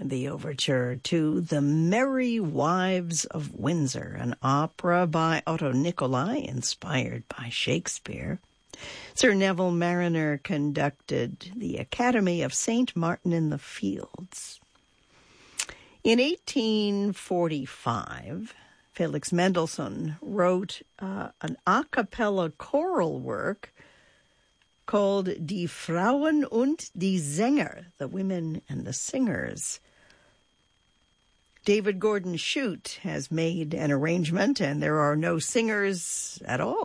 the overture to The Merry Wives of Windsor, an opera by Otto Nicolai, inspired by Shakespeare. Sir Neville Marriner conducted the Academy of St. Martin in the Fields. In 1845, Felix Mendelssohn wrote an a cappella choral work called Die Frauen und die Sänger, the Women and the Singers. David Gordon Shute has made an arrangement, and there are no singers at all.